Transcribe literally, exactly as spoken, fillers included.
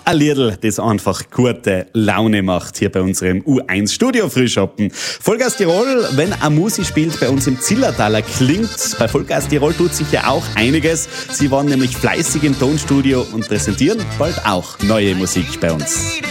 ein Liedl, das einfach gute Laune macht hier bei unserem U eins Studio Frühschoppen. Vollgas Tirol, wenn eine Musi spielt, bei uns im Zillertaler klingt. Bei Vollgas Tirol tut sich ja auch einiges. Sie waren nämlich fleißig im Tonstudio und präsentieren bald auch neue Musik bei uns.